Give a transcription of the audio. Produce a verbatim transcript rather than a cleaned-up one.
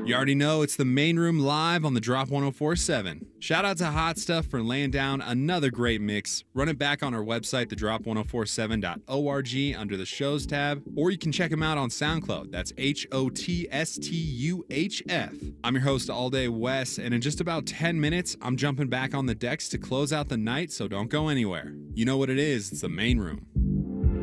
You already know it's the main room live on the Drop one oh four point seven. Shout out to Hot Stuff for laying down another great mix. Run it back on our website, the drop one oh four seven dot org, under the shows tab, or you can check them out on SoundCloud. That's H O T S T U H F. I'm your host all day, Wes, and in just about ten minutes, I'm jumping back on the decks to close out the night, so don't go anywhere. You know what it is, it's the main room.